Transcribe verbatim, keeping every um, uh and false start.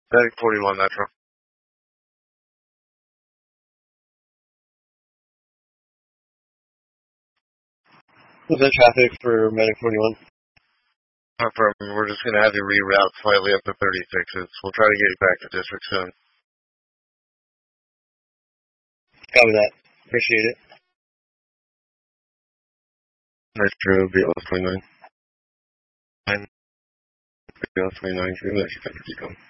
Medic forty-one Metro. Was that traffic for Medic forty-one? Confirm. We're just going to have you reroute slightly up to thirty-sixes. We'll try to get you back to district soon. Copy that. Appreciate it. That's true. B L S twenty-nine. B L S twenty-nine. Good.